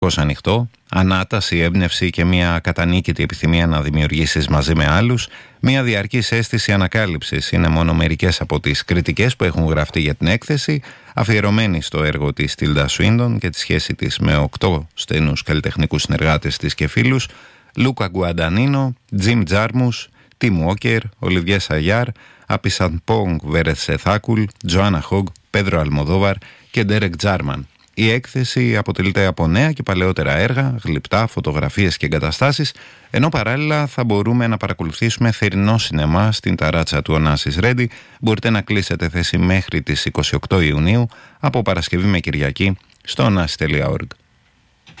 ανοιχτό, ανάταση, έμπνευση και μια κατανίκητη επιθυμία να δημιουργήσεις μαζί με άλλους, μια διαρκής αίσθηση ανακάλυψης είναι μόνο μερικές από τις κριτικές που έχουν γραφτεί για την έκθεση, αφιερωμένη στο έργο της Τίλντα Σουίντον και τη σχέση της με 8 στενούς καλλιτεχνικούς συνεργάτες της και φίλους, Λούκα Γκουαντανίνο, Τζιμ Τζάρμους, Τιμ Walker, Ολιβιέ Σαγιάρ, Απισανπόγκ Βερεσεθάκουλ, Τζοάννα Χόγκ, Πέδρο Αλμοδόβαρ και Ντέρεκ Τζάρμαν. Η έκθεση αποτελείται από νέα και παλαιότερα έργα, γλυπτά, φωτογραφίες και εγκαταστάσεις, ενώ παράλληλα θα μπορούμε να παρακολουθήσουμε θερινό σινεμά στην ταράτσα του Ωνάσης Ρέντι. Μπορείτε να κλείσετε θέση μέχρι τις 28 Ιουνίου από Παρασκευή με Κυριακή στο onassis.org.